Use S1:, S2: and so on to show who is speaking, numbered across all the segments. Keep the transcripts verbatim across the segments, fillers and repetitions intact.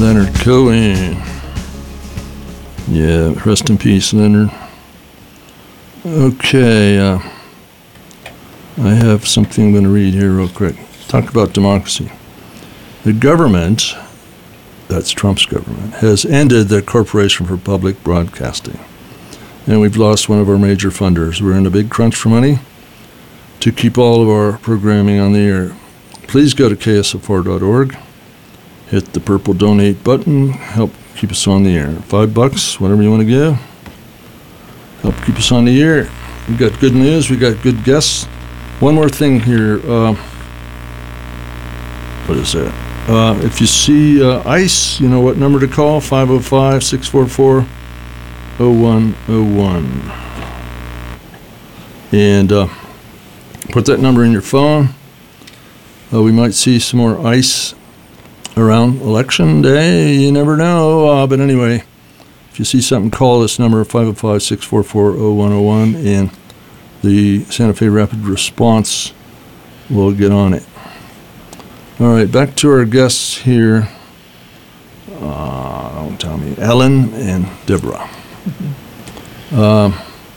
S1: Leonard Cohen. Yeah, rest in peace, Leonard. Okay, uh, I have something I'm going to read here real quick. Talk about democracy. The government, that's Trump's government, has ended the Corporation for Public Broadcasting. And we've lost one of our major funders. We're in a big crunch for money to keep all of our programming on the air. Please go to K S F R dot org, hit the purple donate button, help keep us on the air. Five bucks, whatever you want to give, help keep us on the air. We got good news, we got good guests. One more thing here. Uh, what is that? Uh, if you see uh, ICE, you know what number to call, five oh five, six four four, oh one oh one. And uh, put that number in your phone. Uh, we might see some more ICE around election day. You never know. Uh, but anyway, if you see something, call this number, five oh five, six four four, oh one oh one, and the Santa Fe Rapid Response will get on it. All right, back to our guests here. Uh, don't tell me. Ellen and Deborah. Mm-hmm. Um,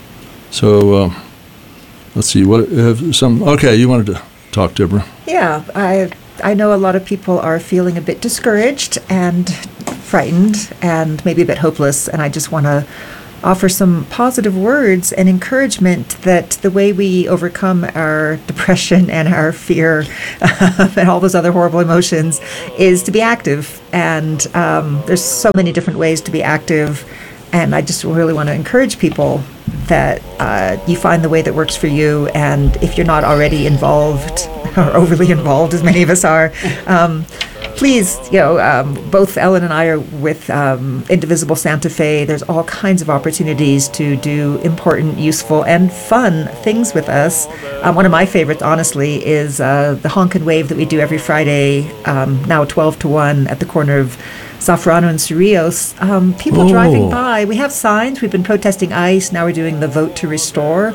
S1: so uh, let's see. What have some? Okay, you wanted to talk, Deborah.
S2: Yeah, I I know a lot of people are feeling a bit discouraged and frightened and maybe a bit hopeless, and I just want to offer some positive words and encouragement that the way we overcome our depression and our fear uh, and all those other horrible emotions is to be active. And um, there's so many different ways to be active, and I just really want to encourage people that uh, you find the way that works for you, and if you're not already involved or overly involved, as many of us are, um, please, you know, um, both Ellen and I are with um, Indivisible Santa Fe. There's all kinds of opportunities to do important, useful, and fun things with us. Um, one of my favorites, honestly, is uh, the Honk and Wave that we do every Friday, um, now twelve to one at the corner of Zafrano and Cerrillos. Um, people
S1: oh.
S2: driving by. We have signs. We've been protesting ICE. Now we're doing the Vote to Restore.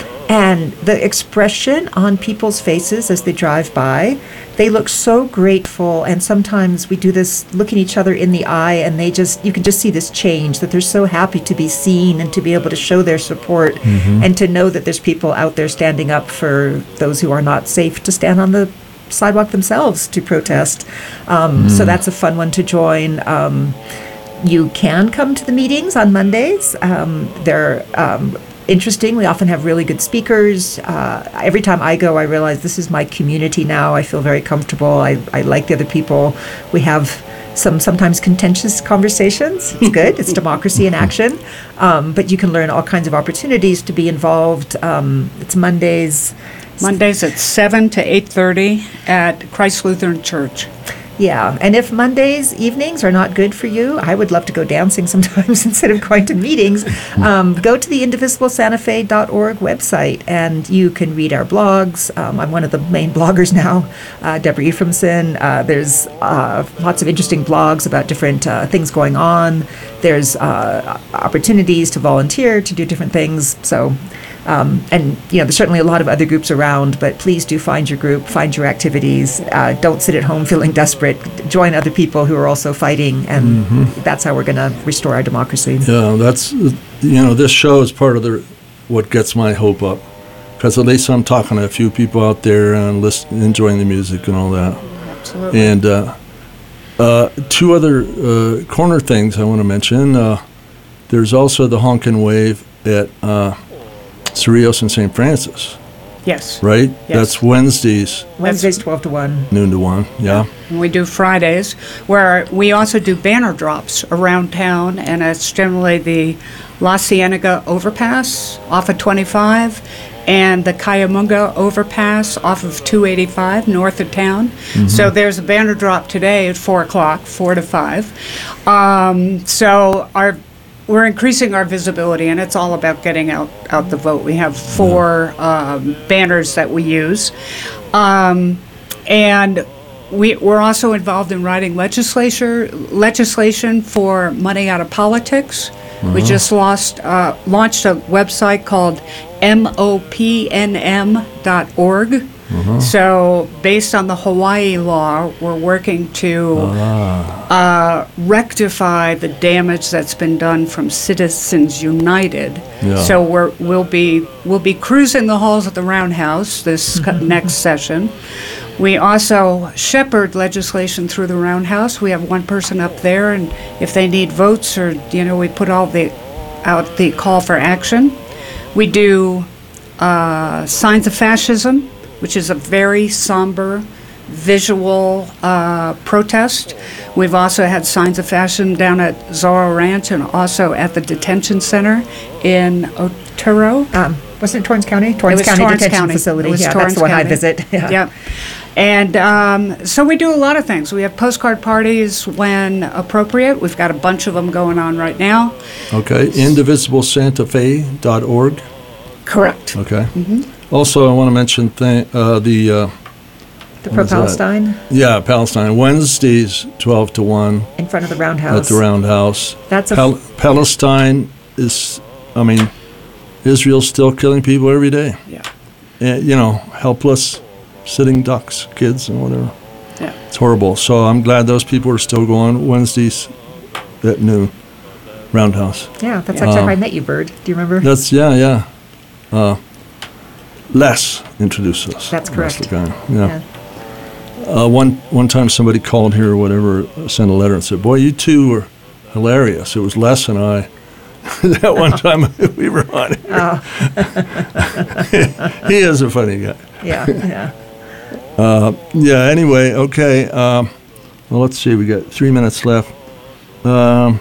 S2: And the expression on people's faces as they drive by, they look so grateful. And sometimes we do this looking each other in the eye, and they just, you can just see this change, that they're so happy to be seen and to be able to show their support, mm-hmm. and to know that there's people out there standing up for those who are not safe to stand on the sidewalk themselves to protest. Um, mm. So that's a fun one to join. Um, you can come to the meetings on Mondays. Um, they're um, interesting. We often have really good speakers. Uh, every time I go, I realize this is my community now. I feel very comfortable. I, I like the other people. We have some sometimes contentious conversations. It's good. It's democracy in action. Um, but you can learn all kinds of opportunities to be involved. Um, it's Mondays.
S3: Mondays at seven to eight thirty at Christ Lutheran Church.
S2: Yeah, and if Mondays evenings are not good for you, I would love to go dancing sometimes instead of going to meetings. Um, go to the indivisible santa fe dot org website, and you can read our blogs. Um, I'm one of the main bloggers now, uh, Deborah Ephraimson. Uh, there's uh, lots of interesting blogs about different uh, things going on. There's uh, opportunities to volunteer, to do different things. So. Um, and, you know, there's certainly a lot of other groups around, but please do find your group, find your activities. Uh, don't sit at home feeling desperate. Join other people who are also fighting, and mm-hmm. that's how we're going to restore our democracy.
S1: Yeah, that's, you know, this show is part of the what gets my hope up, because at least I'm talking to a few people out there and listen, enjoying the music and all that.
S3: Absolutely.
S1: And uh, uh, two other uh, corner things I want to mention. Uh, there's also the Honk and Wave at uh, Cerrillos and Saint Francis.
S3: Yes.
S1: Right?
S3: Yes.
S1: That's Wednesdays.
S2: Wednesdays, twelve to one.
S1: Noon to one, yeah.
S3: And we do Fridays, where we also do banner drops around town, and it's generally the La Cienega overpass off of twenty-five and the Cuyamunga overpass off of two eighty-five north of town. Mm-hmm. So there's a banner drop today at four o'clock, four to five. Um, so our We're increasing our visibility, and it's all about getting out, out the vote. We have four um, banners that we use. Um, and we, we're also involved in writing legislature, legislation for money out of politics. Uh-huh. We just lost, uh, launched a website called M O P N M dot org. So, based on the Hawaii law, we're working to uh, rectify the damage that's been done from Citizens United.
S1: Yeah.
S3: So we're we'll be we'll be cruising the halls of the Roundhouse this co- next session. We also shepherd legislation through the Roundhouse. We have one person up there, and if they need votes, or you know, we put all the out the call for action. We do uh, Signs of Fascism, which is a very somber, visual uh, protest. We've also had Signs of Fascism down at Zorro Ranch and also at the detention center in Otero.
S2: Um, wasn't it Torrance County?
S3: It
S2: Torrance
S3: was
S2: County
S3: Torrance
S2: Detention
S3: County.
S2: Facility.
S3: It was
S2: Yeah,
S3: Torrance
S2: that's the one I
S3: County.
S2: visit. Yeah.
S3: Yep. And um, so we do a lot of things. We have postcard parties when appropriate. We've got a bunch of them going on right now.
S1: Okay, indivisible santa fe dot org.
S3: Correct.
S1: Okay. Also, I want to mention th- uh, the, uh,
S2: The
S1: What was that?
S2: Pro-Palestine
S1: yeah, Palestine, Wednesdays, twelve to one
S2: in front of the Roundhouse.
S1: at the Roundhouse.
S2: That's a
S1: Pal- Palestine is, I mean, Israel's still killing people every day.
S3: Yeah.
S1: Uh, you know, helpless, sitting ducks, kids, and whatever.
S3: Yeah.
S1: It's horrible. So I'm glad those people are still going Wednesdays at noon, Roundhouse.
S2: Yeah, that's
S1: Yeah.
S2: actually how I
S1: Um,
S2: met you, Bird. Do you remember?
S1: That's, yeah, yeah. Uh, Les introduced us.
S2: That's correct.
S1: the guy. Yeah. Uh, one one time somebody called here or whatever, sent a letter and said, "Boy, you two were hilarious." It was Les and I. That one time we were on here. He is a funny guy.
S2: Yeah, yeah.
S1: Yeah, anyway, okay. Um, well, let's see. We got three minutes left. Um,